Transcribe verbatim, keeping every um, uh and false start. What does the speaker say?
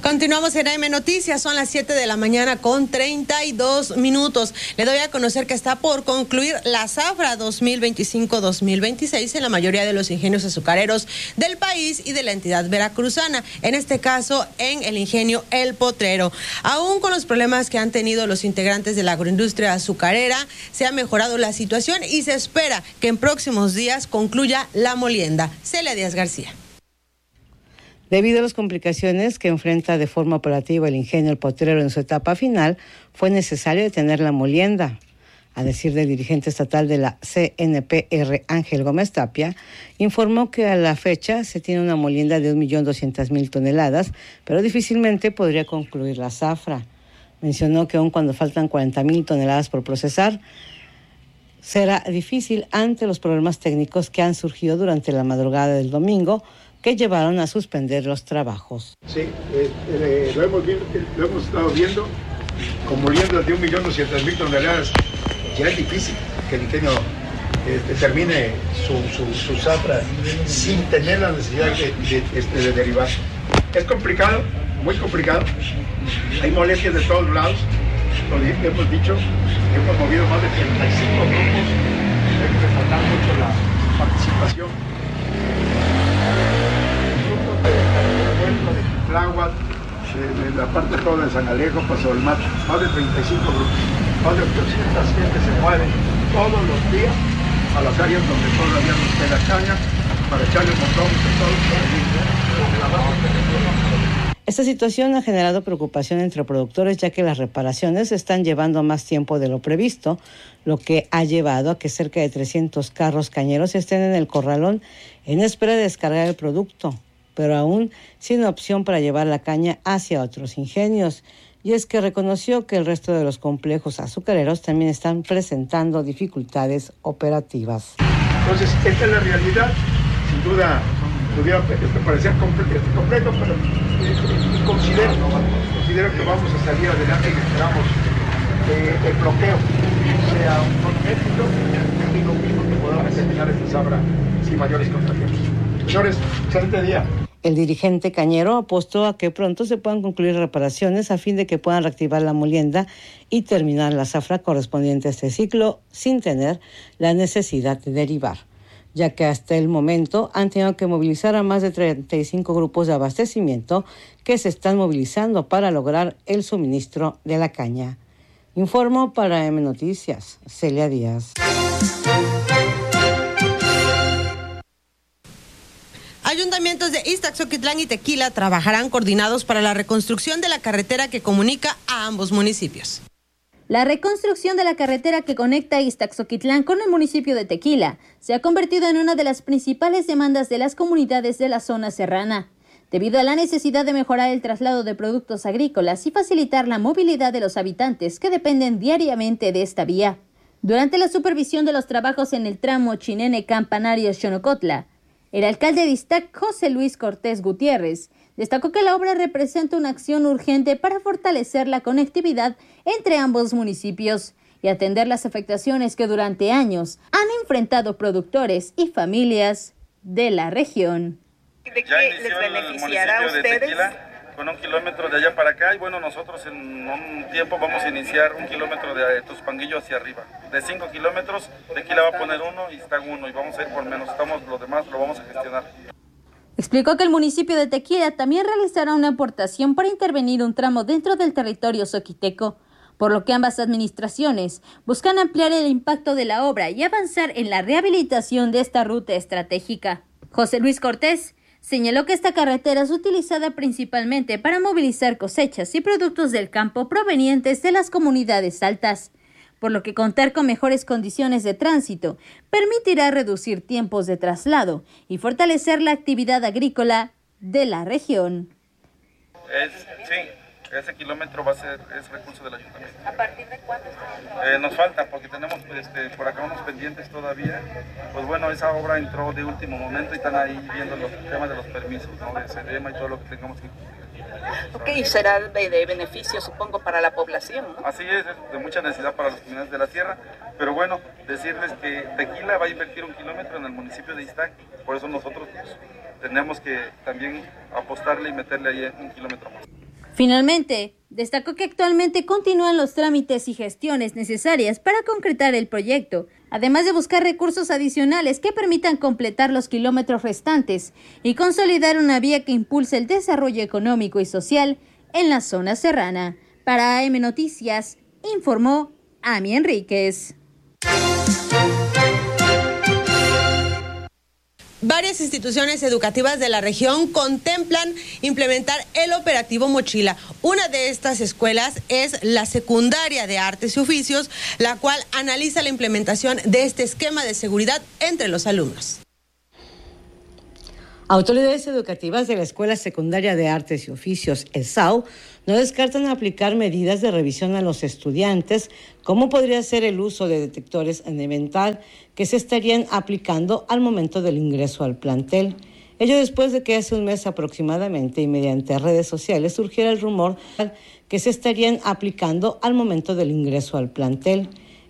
Continuamos en A M Noticias, son las siete de la mañana con treinta y dos minutos. Le doy a conocer que está por concluir la zafra dos mil veinticinco dos mil veintiséis en la mayoría de los ingenios azucareros del país y de la entidad veracruzana, en este caso en el ingenio El Potrero. Aún con los problemas que han tenido los integrantes de la agroindustria azucarera, se ha mejorado la situación y se espera que en próximos días concluya la molienda. Celia Díaz García. Debido a las complicaciones que enfrenta de forma operativa el ingenio El Potrero en su etapa final, fue necesario detener la molienda. A decir del dirigente estatal de la C N P R, Ángel Gómez Tapia, informó que a la fecha se tiene una molienda de un millón doscientas mil toneladas, pero difícilmente podría concluir la zafra. Mencionó que aun cuando faltan cuarenta mil toneladas por procesar, será difícil ante los problemas técnicos que han surgido durante la madrugada del domingo, que llevaron a suspender los trabajos. Sí, eh, eh, lo, hemos visto, lo hemos estado viendo con moliendas de un millón doscientas mil toneladas. Ya es difícil que el ingenio eh, termine su, su, su zafra sin tener la necesidad de, de, de, de derivar. Es complicado, muy complicado. Hay molestias de todos lados. Lo hemos dicho, hemos movido más de treinta y cinco grupos. Hay que resaltar mucho la participación. De Tláhuac, de la parte toda de San Alejo, Paso del Mar, más de treinta y cinco grupos, más de ochocientas gente se mueven todos los días a las áreas donde todavía nos queda caña para echarle un montón de todo. Esta situación ha generado preocupación entre productores, ya que las reparaciones están llevando más tiempo de lo previsto, lo que ha llevado a que cerca de trescientos carros cañeros estén en el corralón en espera de descargar el producto, pero aún sin opción para llevar la caña hacia otros ingenios. Y es que reconoció que el resto de los complejos azucareros también están presentando dificultades operativas. Entonces, esta es la realidad. Sin duda, pudiera parecer complejo, pero considero, considero que vamos a salir adelante y esperamos que el bloqueo sea un éxito y lo mismo que podamos terminar esta zafra sin mayores contratiempos. Señores, excelente día. El dirigente cañero apostó a que pronto se puedan concluir reparaciones a fin de que puedan reactivar la molienda y terminar la zafra correspondiente a este ciclo sin tener la necesidad de derivar, ya que hasta el momento han tenido que movilizar a más de treinta y cinco grupos de abastecimiento que se están movilizando para lograr el suministro de la caña. Informó para M Noticias, Celia Díaz. Ayuntamientos de Ixtaxoquitlán y Tequila trabajarán coordinados para la reconstrucción de la carretera que comunica a ambos municipios. La reconstrucción de la carretera que conecta Ixtaxoquitlán con el municipio de Tequila se ha convertido en una de las principales demandas de las comunidades de la zona serrana, debido a la necesidad de mejorar el traslado de productos agrícolas y facilitar la movilidad de los habitantes que dependen diariamente de esta vía. Durante la supervisión de los trabajos en el tramo Chinene-Campanario-Xonocotla, el alcalde de Ixtac, José Luis Cortés Gutiérrez, destacó que la obra representa una acción urgente para fortalecer la conectividad entre ambos municipios y atender las afectaciones que durante años han enfrentado productores y familias de la región. ¿De qué les beneficiará a ustedes? Con un kilómetro de allá para acá, y bueno, nosotros en un tiempo vamos a iniciar un kilómetro de Tuspanguillo hacia arriba. De cinco kilómetros, Tequila va a poner uno y está uno, y vamos a ir por menos. Estamos, los demás lo vamos a gestionar. Explicó que el municipio de Tequila también realizará una aportación para intervenir un tramo dentro del territorio zoquiteco, por lo que ambas administraciones buscan ampliar el impacto de la obra y avanzar en la rehabilitación de esta ruta estratégica. José Luis Cortés señaló que esta carretera es utilizada principalmente para movilizar cosechas y productos del campo provenientes de las comunidades altas, por lo que contar con mejores condiciones de tránsito permitirá reducir tiempos de traslado y fortalecer la actividad agrícola de la región. Es, sí, ese kilómetro va a ser es recurso del ayuntamiento. ¿A partir de cuándo? Eh, nos falta, porque tenemos este, por acá unos pendientes todavía. Pues bueno, esa obra entró de último momento y están ahí viendo los temas de los permisos, ¿no? De SEDEMA y todo lo que tengamos que cumplir. Ok, será de, de beneficio, supongo, para la población, ¿no? Así es, es de mucha necesidad para las comunidades de la sierra, pero bueno, decirles que Tequila va a invertir un kilómetro en el municipio de Ixtac, por eso nosotros pues, tenemos que también apostarle y meterle ahí un kilómetro más. Finalmente, destacó que actualmente continúan los trámites y gestiones necesarias para concretar el proyecto, además de buscar recursos adicionales que permitan completar los kilómetros restantes y consolidar una vía que impulse el desarrollo económico y social en la zona serrana. Para A M Noticias, informó Ami Enríquez. Varias instituciones educativas de la región contemplan implementar el operativo Mochila. Una de estas escuelas es la Secundaria de Artes y Oficios, la cual analiza la implementación de este esquema de seguridad entre los alumnos. Autoridades educativas de la Escuela Secundaria de Artes y Oficios, ESAU, no descartan aplicar medidas de revisión a los estudiantes, como podría ser el uso de detectores en elemental que se estarían aplicando al momento del ingreso al plantel. Ello después de que hace un mes aproximadamente y mediante redes sociales surgiera el rumor que se estarían aplicando al momento del ingreso al plantel.